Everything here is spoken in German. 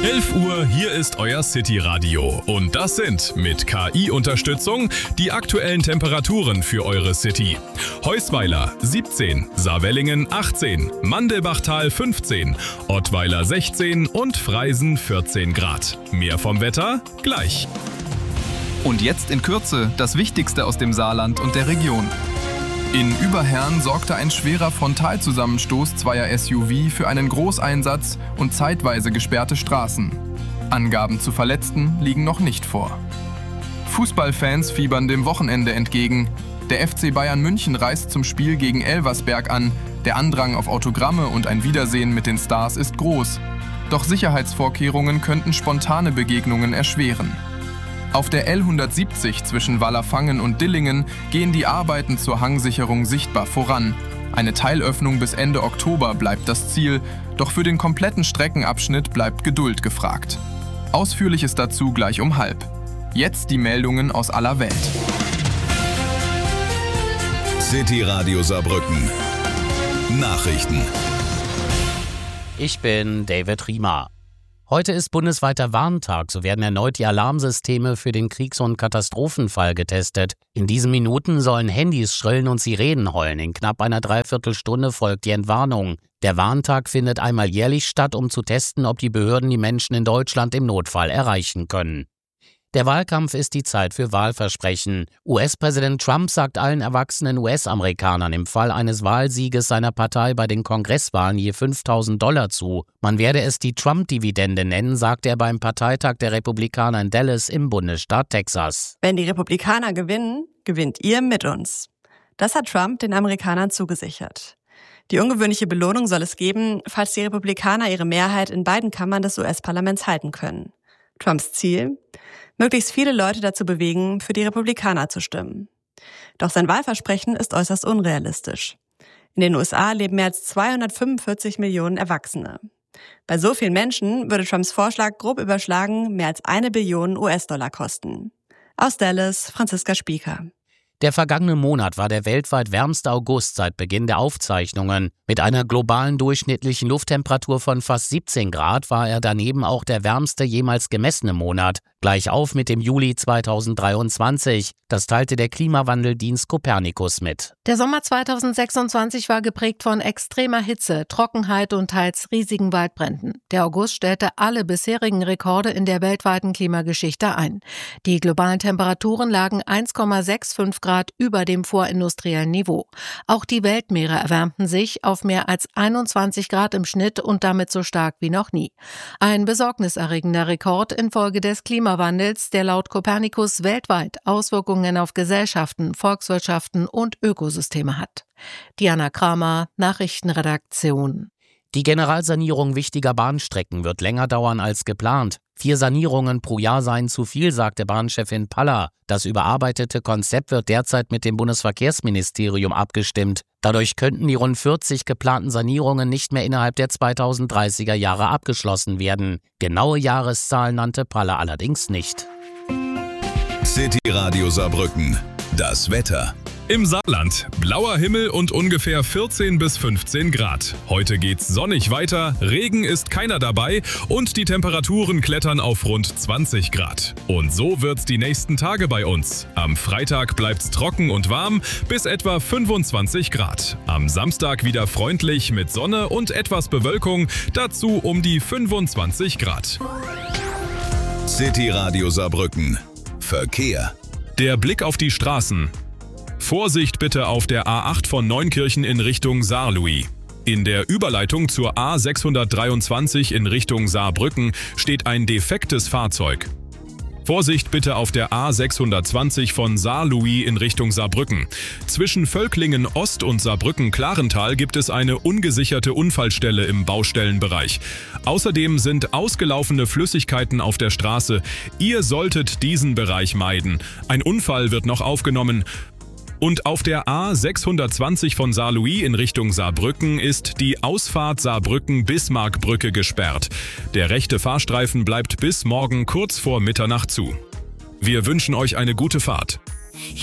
11 Uhr, hier ist euer City-Radio. Und das sind mit KI-Unterstützung die aktuellen Temperaturen für eure City. Heusweiler 17, Saarwellingen 18, Mandelbachtal 15, Ottweiler 16 und Freisen 14 Grad. Mehr vom Wetter gleich. Und jetzt in Kürze das Wichtigste aus dem Saarland und der Region. In Überherrn sorgte ein schwerer Frontalzusammenstoß zweier SUV für einen Großeinsatz und zeitweise gesperrte Straßen. Angaben zu Verletzten liegen noch nicht vor. Fußballfans fiebern dem Wochenende entgegen. Der FC Bayern München reist zum Spiel gegen Elversberg an. Der Andrang auf Autogramme und ein Wiedersehen mit den Stars ist groß. Doch Sicherheitsvorkehrungen könnten spontane Begegnungen erschweren. Auf der L170 zwischen Wallerfangen und Dillingen gehen die Arbeiten zur Hangsicherung sichtbar voran. Eine Teilöffnung bis Ende Oktober bleibt das Ziel, doch für den kompletten Streckenabschnitt bleibt Geduld gefragt. Ausführliches dazu gleich um 12:30. Jetzt die Meldungen aus aller Welt. City Radio Saarbrücken. Nachrichten. Ich bin David Riemer. Heute ist bundesweiter Warntag, so werden erneut die Alarmsysteme für den Kriegs- und Katastrophenfall getestet. In diesen Minuten sollen Handys schrillen und Sirenen heulen. In knapp einer Dreiviertelstunde folgt die Entwarnung. Der Warntag findet einmal jährlich statt, um zu testen, ob die Behörden die Menschen in Deutschland im Notfall erreichen können. Der Wahlkampf ist die Zeit für Wahlversprechen. US-Präsident Trump sagt allen erwachsenen US-Amerikanern im Fall eines Wahlsieges seiner Partei bei den Kongresswahlen je $5.000 zu. Man werde es die Trump-Dividende nennen, sagte er beim Parteitag der Republikaner in Dallas im Bundesstaat Texas. Wenn die Republikaner gewinnen, gewinnt ihr mit uns. Das hat Trump den Amerikanern zugesichert. Die ungewöhnliche Belohnung soll es geben, falls die Republikaner ihre Mehrheit in beiden Kammern des US-Parlaments halten können. Trumps Ziel? Möglichst viele Leute dazu bewegen, für die Republikaner zu stimmen. Doch sein Wahlversprechen ist äußerst unrealistisch. In den USA leben mehr als 245 Millionen Erwachsene. Bei so vielen Menschen würde Trumps Vorschlag grob überschlagen mehr als 1 Billion US-Dollar kosten. Aus Dallas, Franziska Spieker. Der vergangene Monat war der weltweit wärmste August seit Beginn der Aufzeichnungen. Mit einer globalen durchschnittlichen Lufttemperatur von fast 17 Grad war er daneben auch der wärmste jemals gemessene Monat. Gleich auf mit dem Juli 2023. Das teilte der Klimawandeldienst Copernicus mit. Der Sommer 2026 war geprägt von extremer Hitze, Trockenheit und teils riesigen Waldbränden. Der August stellte alle bisherigen Rekorde in der weltweiten Klimageschichte ein. Die globalen Temperaturen lagen 1,65 Grad über dem vorindustriellen Niveau. Auch die Weltmeere erwärmten sich auf mehr als 21 Grad im Schnitt und damit so stark wie noch nie. Ein besorgniserregender Rekord infolge des Klimawandels, der laut Copernicus weltweit Auswirkungen auf Gesellschaften, Volkswirtschaften und Ökosysteme hat. Diana Kramer, Nachrichtenredaktion. Die Generalsanierung wichtiger Bahnstrecken wird länger dauern als geplant. 4 Sanierungen pro Jahr seien zu viel, sagte Bahnchefin Paller. Das überarbeitete Konzept wird derzeit mit dem Bundesverkehrsministerium abgestimmt. Dadurch könnten die rund 40 geplanten Sanierungen nicht mehr innerhalb der 2030er Jahre abgeschlossen werden. Genaue Jahreszahlen nannte Paller allerdings nicht. City Radio Saarbrücken. Das Wetter. Im Saarland blauer Himmel und ungefähr 14 bis 15 Grad. Heute geht's sonnig weiter, Regen ist keiner dabei und die Temperaturen klettern auf rund 20 Grad. Und so wird's die nächsten Tage bei uns. Am Freitag bleibt's trocken und warm bis etwa 25 Grad. Am Samstag wieder freundlich mit Sonne und etwas Bewölkung, dazu um die 25 Grad. City Radio Saarbrücken. Verkehr. Der Blick auf die Straßen. Vorsicht bitte auf der A8 von Neunkirchen in Richtung Saarlouis. In der Überleitung zur A623 in Richtung Saarbrücken steht ein defektes Fahrzeug. Vorsicht bitte auf der A620 von Saarlouis in Richtung Saarbrücken. Zwischen Völklingen Ost und Saarbrücken-Klarental gibt es eine ungesicherte Unfallstelle im Baustellenbereich. Außerdem sind ausgelaufene Flüssigkeiten auf der Straße. Ihr solltet diesen Bereich meiden. Ein Unfall wird noch aufgenommen. Und auf der A620 von Saarlouis in Richtung Saarbrücken ist die Ausfahrt Saarbrücken-Bismarckbrücke gesperrt. Der rechte Fahrstreifen bleibt bis morgen kurz vor Mitternacht zu. Wir wünschen euch eine gute Fahrt.